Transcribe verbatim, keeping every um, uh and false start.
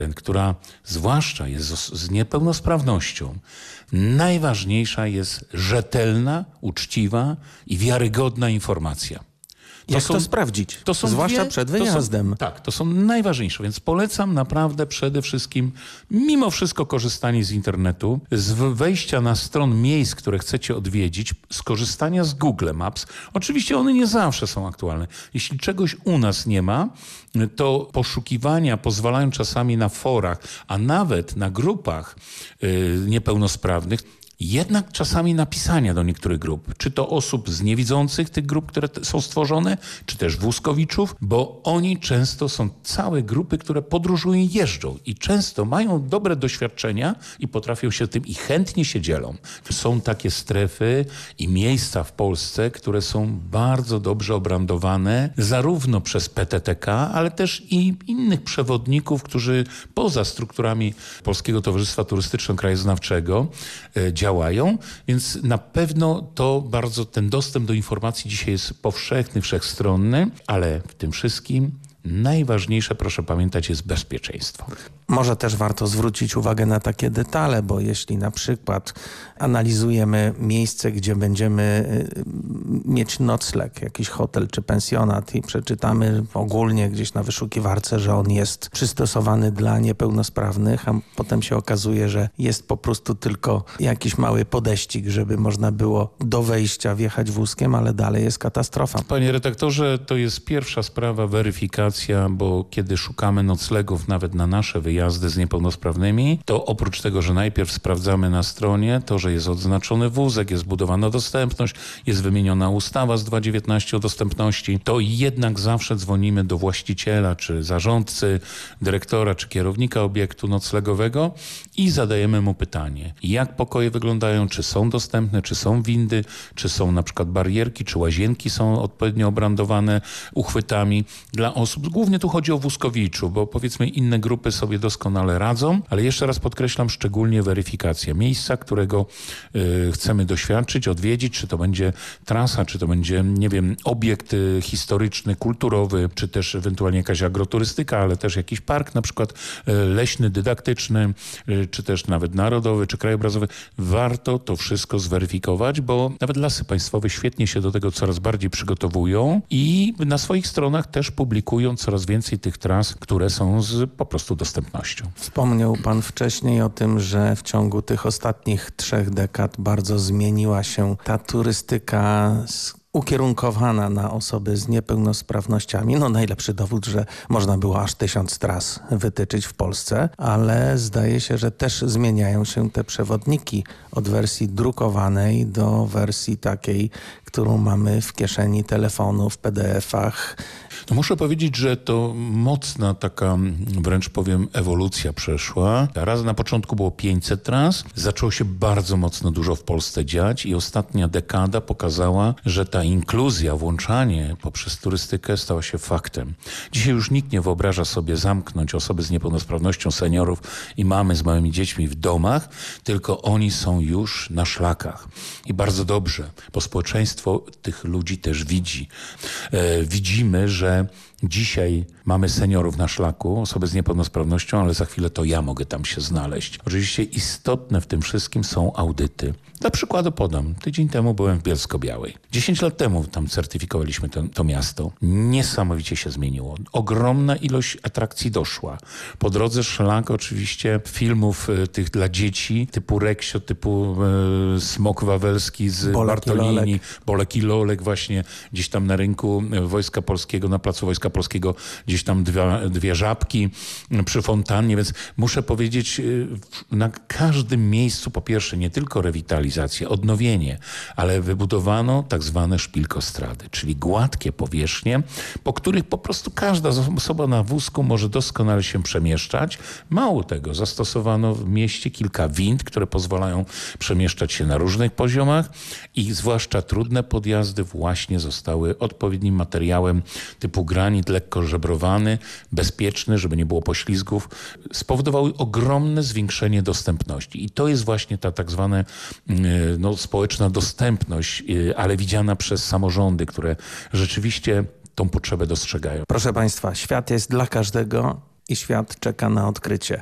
która zwłaszcza jest z, z niepełnosprawnością, najważniejsza jest rzetelna, uczciwa i wiarygodna informacja. To Jak są, to sprawdzić? To są Zwłaszcza dwie, przed wyjazdem. To są, tak, to są najważniejsze, więc polecam naprawdę przede wszystkim mimo wszystko korzystanie z internetu, z wejścia na stron miejsc, które chcecie odwiedzić, skorzystania z Google Maps. Oczywiście one nie zawsze są aktualne. Jeśli czegoś u nas nie ma, to poszukiwania pozwalają czasami na forach, a nawet na grupach yy, niepełnosprawnych, jednak czasami napisania do niektórych grup, czy to osób z niewidzących tych grup, które są stworzone, czy też wózkowiczów, bo oni często są całe grupy, które podróżują i jeżdżą i często mają dobre doświadczenia i potrafią się tym i chętnie się dzielą. Są takie strefy i miejsca w Polsce, które są bardzo dobrze obrandowane zarówno przez P T T K, ale też i innych przewodników, którzy poza strukturami Polskiego Towarzystwa Turystyczno-Krajoznawczego działają. Działają, więc na pewno to bardzo ten dostęp do informacji dzisiaj jest powszechny, wszechstronny, ale w tym wszystkim najważniejsze, proszę pamiętać, jest bezpieczeństwo. Może też warto zwrócić uwagę na takie detale, bo jeśli na przykład analizujemy miejsce, gdzie będziemy mieć nocleg, jakiś hotel czy pensjonat i przeczytamy ogólnie gdzieś na wyszukiwarce, że on jest przystosowany dla niepełnosprawnych, a potem się okazuje, że jest po prostu tylko jakiś mały podeścik, żeby można było do wejścia wjechać wózkiem, ale dalej jest katastrofa. Panie redaktorze, to jest pierwsza sprawa, weryfikacja, bo kiedy szukamy noclegów nawet na nasze wyjazdy z niepełnosprawnymi, to oprócz tego, że najpierw sprawdzamy na stronie to, że jest odznaczony wózek, jest budowana dostępność, jest wymieniona ustawa z dwa tysiące dziewiętnaście o dostępności, to jednak zawsze dzwonimy do właściciela, czy zarządcy, dyrektora, czy kierownika obiektu noclegowego i zadajemy mu pytanie, jak pokoje wyglądają, czy są dostępne, czy są windy, czy są na przykład barierki, czy łazienki są odpowiednio obrandowane uchwytami dla osób. Głównie tu chodzi o wózkowiczów, bo powiedzmy inne grupy sobie doskonale radzą, ale jeszcze raz podkreślam, szczególnie weryfikacja miejsca, którego y, chcemy doświadczyć, odwiedzić, czy to będzie trasa, czy to będzie, nie wiem, obiekt y, historyczny, kulturowy, czy też ewentualnie jakaś agroturystyka, ale też jakiś park, na przykład y, leśny, dydaktyczny, y, czy też nawet narodowy, czy krajobrazowy. Warto to wszystko zweryfikować, bo nawet Lasy Państwowe świetnie się do tego coraz bardziej przygotowują i na swoich stronach też publikują coraz więcej tych tras, które są z po prostu dostępnością. Wspomniał pan wcześniej o tym, że w ciągu tych ostatnich trzech dekad bardzo zmieniła się ta turystyka ukierunkowana na osoby z niepełnosprawnościami. No najlepszy dowód, że można było aż tysiąc tras wytyczyć w Polsce, ale zdaje się, że też zmieniają się te przewodniki od wersji drukowanej do wersji takiej, którą mamy w kieszeni telefonu, w P D F-ach. No muszę powiedzieć, że to mocna taka, wręcz powiem, ewolucja przeszła. Raz na początku było pięćset tras, zaczęło się bardzo mocno dużo w Polsce dziać i ostatnia dekada pokazała, że ta inkluzja, włączanie poprzez turystykę stała się faktem. Dzisiaj już nikt nie wyobraża sobie zamknąć osoby z niepełnosprawnością, seniorów i mamy z małymi dziećmi w domach, tylko oni są już na szlakach. I bardzo dobrze, bo społeczeństwo tych ludzi też widzi. E, widzimy, że dzisiaj mamy seniorów na szlaku, osoby z niepełnosprawnością, ale za chwilę to ja mogę tam się znaleźć. Oczywiście istotne w tym wszystkim są audyty. Dla przykładu podam. Tydzień temu byłem w Bielsko-Białej. Dziesięć lat temu tam certyfikowaliśmy to, to miasto. Niesamowicie się zmieniło. Ogromna ilość atrakcji doszła. Po drodze szlak oczywiście filmów y, tych dla dzieci, typu Reksio, typu y, Smok Wawelski z Bolek Bartolini, Bolek i Lolek właśnie gdzieś tam na rynku Wojska Polskiego, na placu Wojska Polskiego, gdzieś tam dwie, dwie żabki przy fontannie, więc muszę powiedzieć, y, na każdym miejscu po pierwsze nie tylko rewitalizacja, odnowienie, ale wybudowano tak zwane szpilkostrady, czyli gładkie powierzchnie, po których po prostu każda osoba na wózku może doskonale się przemieszczać. Mało tego, zastosowano w mieście kilka wind, które pozwalają przemieszczać się na różnych poziomach i zwłaszcza trudne podjazdy właśnie zostały odpowiednim materiałem typu granit lekko żebrowany, bezpieczny, żeby nie było poślizgów, spowodowały ogromne zwiększenie dostępności. I to jest właśnie ta tak zwana no, społeczna dostępność, ale widziana przez samorządy, które rzeczywiście tą potrzebę dostrzegają. Proszę państwa, świat jest dla każdego i świat czeka na odkrycie.